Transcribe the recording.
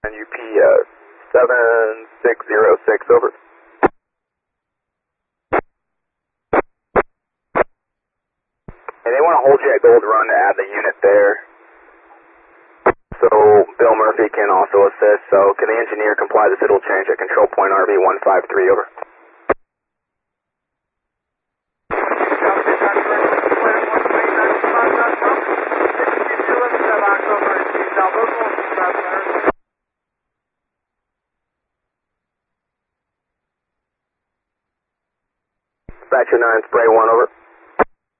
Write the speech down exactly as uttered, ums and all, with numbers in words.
U P uh, seven six zero six, over. And they want to hold you at Gold Run to add the unit there. So Bill Murphy can also assist. So can the engineer comply the signal change at control point R V one five three, over? Dispatcher nine, spray one, over.